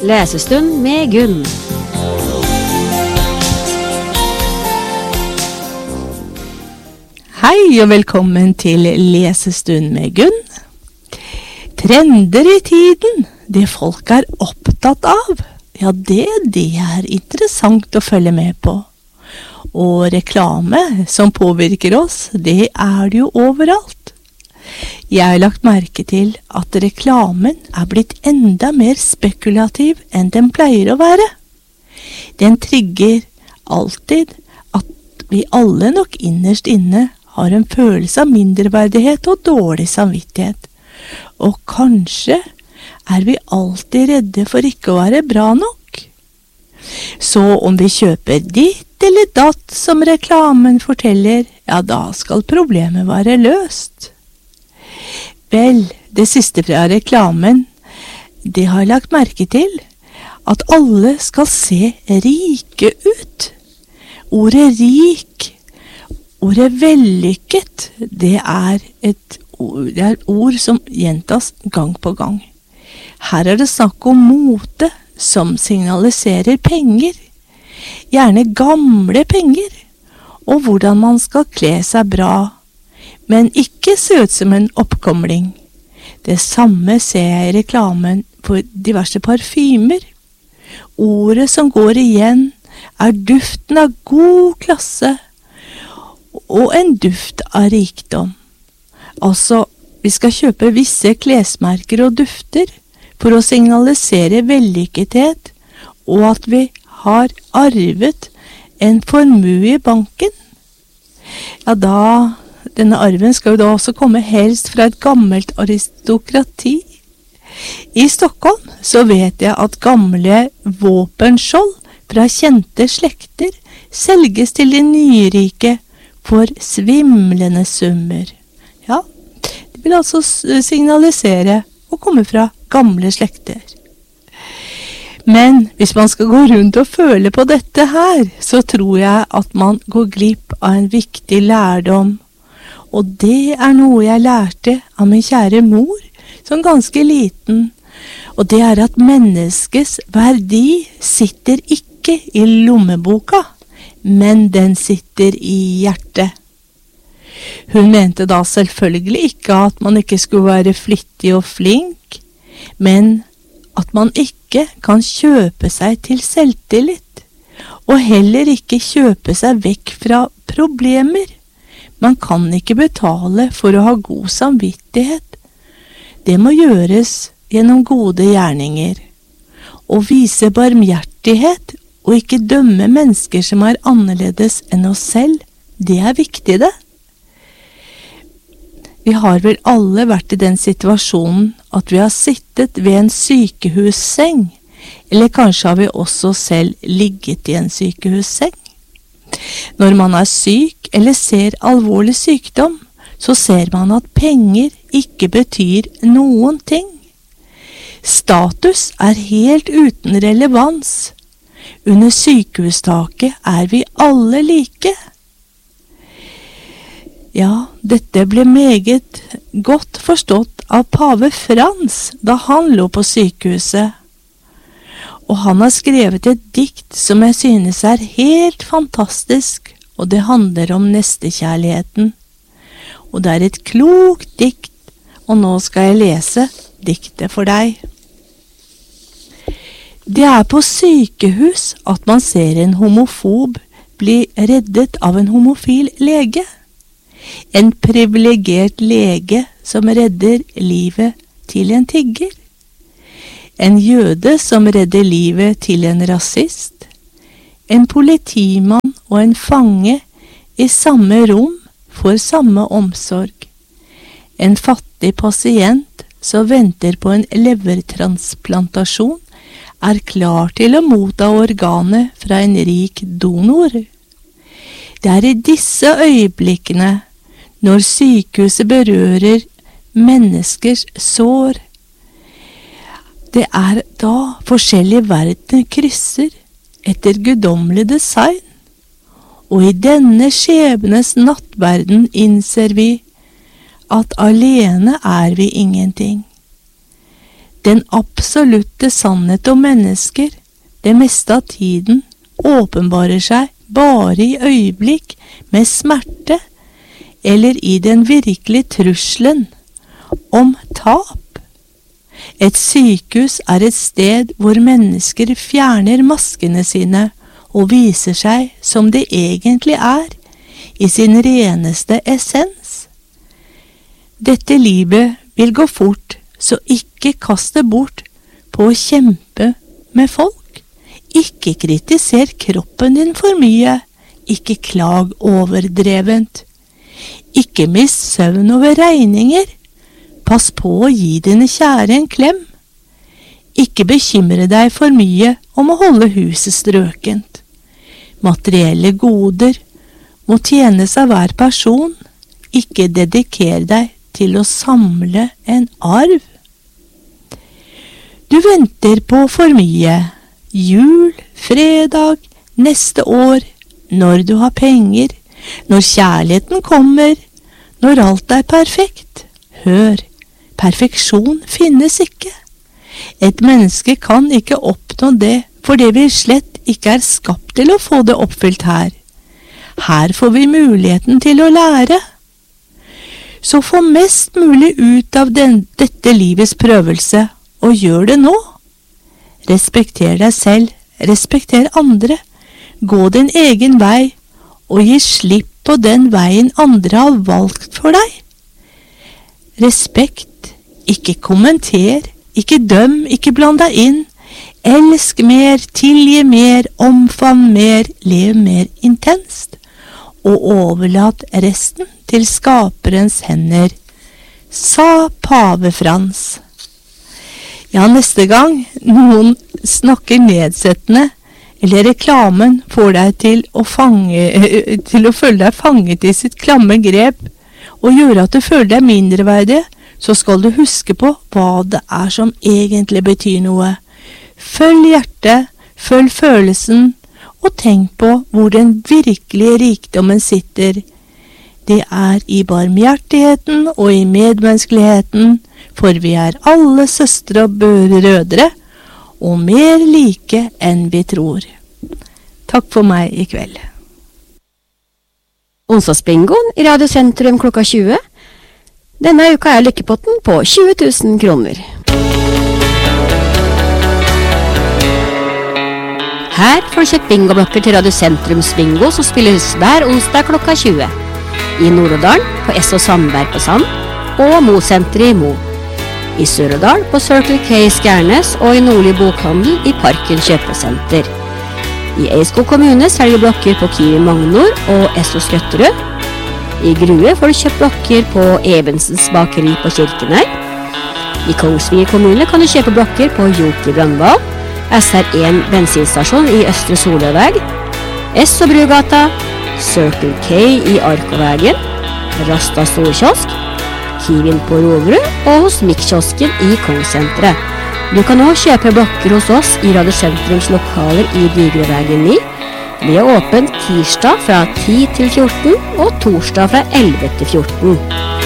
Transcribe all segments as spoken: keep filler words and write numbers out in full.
Lesestund med Gunn. Hei og velkommen til Lesestund med Gunn. Trender i tiden, det folk er opptatt av, ja det, det er interessant å følge med på. Og reklame som påvirker oss, det er det jo overalt. Jeg har lagt merke til at reklamen er blitt enda mer spekulativ enn den pleier å være. Den trigger alltid at vi alle nok innerst inne har en følelse av mindreverdighet og dårlig samvittighet. Og kanskje er vi alltid redde for ikke å være bra nok. Så om vi kjøper ditt eller datt som reklamen forteller, ja da skal problemet være løst. Vel, det siste fra reklamen, det har jeg lagt merke til, at alle skal se rike ut. Ordet rik, ordet vellykket, det er et ord, det er ord som gjentas gang på gang. Her er det snakk om mote som signaliserer penger, gjerne gamle penger, og hvordan man skal kle seg bra, men ikke se ut som en oppkomling. Det samme ser jeg i reklamen for diverse parfymer. Ordet som går igjen er duften av god klasse og en duft av rikdom. Altså, vi skal kjøpe visse klesmerker og dufter for å signalisere vellykkethet og at vi har arvet en formue i banken. Ja, da... Denne arven skal jo da også komme helst fra et gammelt aristokrati. I Stockholm så vet jeg at gamle våpenskjold fra kjente slekter selges til de nyrike for svimlende summer. Ja, det vil altså signalisere å komme fra gamle slekter. Men hvis man skal gå rundt og føle på dette her, så tror jeg at man går glipp av en viktig lærdom. Og det er noe jeg lærte av min kjære mor, som ganske liten. Og det er at menneskets verdi sitter ikke i lommeboka, men den sitter i hjertet. Hun mente da selvfølgelig ikke at man ikke skulle være flittig og flink, men at man ikke kan kjøpe seg til selvtillit, og heller ikke kjøpe seg vekk fra problemer. Man kan ikke betale for å ha god samvittighet. Det må gjøres gjennom gode gjerninger. Å vise barmhjertighet og ikke dømme mennesker som er annerledes enn oss selv, det er viktig det. Vi har vel alle vært i den situasjonen at vi har sittet ved en sykehusseng, eller kanskje har vi også selv ligget i en sykehusseng. Når man er syk eller ser alvorlig sykdom, så ser man at penger ikke betyr noen ting. Status er helt uten relevans. Under sykehustaket er vi alle like. Ja, dette ble meget godt forstått av pave Frans da han lå på sykehuset. Og han har skrevet et dikt som jeg synes er helt fantastisk, og det handler om nestekjærligheten. Og det er et klokt dikt, og nå skal jeg lese diktet for deg. Det er på sykehus at man ser en homofob bli reddet av en homofil lege. En privilegert lege som redder livet til en tigger. En jøde som redder livet til en rasist. En politimann og en fange i samme rom får samme omsorg. En fattig pasient som venter på en levertransplantasjon er klar til å motta organet fra en rik donor. Det er i disse øyeblikkene, når sykehuset berører menneskers sår, det er da forskjellige verdener krysser etter guddommelig design, og i denne skjebnes nattverden innser vi at alene er vi ingenting. Den absolutte sannhet om mennesker, det meste av tiden, åpenbarer seg bare i øyeblikk med smerte, eller i den virkelige trusselen om tap. Et sykehus er et sted hvor mennesker fjerner maskene sine og viser seg som det egentlig er, i sin reneste essens. Dette livet vil gå fort, så ikke kast det bort på å kjempe med folk. Ikke kritiser kroppen din for mye, ikke klag overdrevent. Ikke mist søvn over regninger, pass på å gi dine kjære en klem. Ikke bekymre deg for mye om å holde huset strøkent. Materielle goder må tjenes av hver person, ikke dediker deg til å samle en arv. Du venter på for mye, jul, fredag, neste år, når du har penger, når kjærligheten kommer, når alt er perfekt. Hør, perfeksjon finnes ikke. Et menneske kan ikke oppnå det, for det vi slett ikke er skapt til å få det oppfylt her. Her får vi muligheten til å lære. Så få mest mulig ut av den, dette livets prøvelse, og gjør det nå. Respekter deg selv, respekter andre, gå din egen vei, og gi slipp på den veien andre har valgt for deg. Respekt, ikke kommenter, ikke døm, ikke bland deg inn. Elsk mer, tilgi mer, omfavn mer, lev mer intenst, og overlat resten til skaperens hender, sa pave Frans. Ja, neste gang noen snakker nedsettende, eller reklamen får deg til å, fange, til å føle deg fanget i sitt klamme grep, og gjøre at du føler deg mindreverdig, så skal du huske på hva det er som egentlig betyr noe. Følg hjertet, følg følelsen, og tenk på hvor den virkelige rikdommen sitter. Det er i barmhjertigheten og i medmenneskeligheten, for vi er alle søstre og brødre, og mer like enn vi tror. Takk for meg i kveld. Onsdagsbingoen i Radio Sentrum klokka tjue. Denne uka er lykkepotten på tjue tusen kroner. Her får du kjøpt bingoblokker til Radio Sentrums bingo som spilles hver onsdag klokka tjue. I Nord-Odalen på S O Sandberg på Sand og Mo-senteret i Mo. I Sør-Odal på Circle K i Skjærnes og i Nordlig Bokhandel i Parken kjøpesenter. I Eiskog kommune selger blokker på Kiwi Magnor og S O Skøtterød. I Grue får du kjøpt blokker på Ebensens bakeri på Kirkenøy. I Kongsvinger kommune kan du kjøpe blokker på Joker Brandval, S R en bensinstasjon i Østre Soløveg, S O Brugata, Circle K i Arkovägen, Rasta Storkiosk, Kiwin på Roverud og hos Mikkiosken i Kongsenteret. Du kan også kjøpe blokker hos oss i Radio Sentrums lokaler i Digrevägen ni. Vi er åpent tirsdag fra ti til fjorten og torsdag fra elleve til fjorten.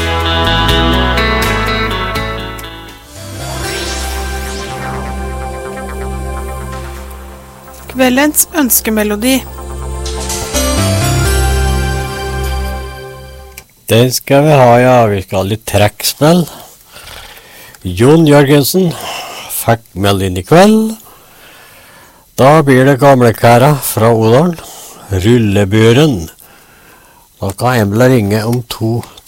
Kveldens ønskemelodi. Den skal vi ha, ja. Vi skal ha litt trekkspill. Jon Jørgensen fikk meld inn i kveld. Da blir det gamle kæra fra Odalen. Rullebøren. Da skal Emil ringe om to